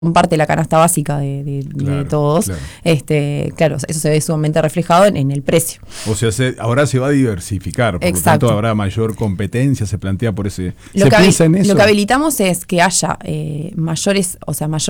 comparte la canasta básica de todos, claro, eso se ve sumamente reflejado en el precio. O sea, ahora se va a diversificar, por lo tanto habrá mayor competencia, se plantea por ese... Lo que habilitamos es que haya mayor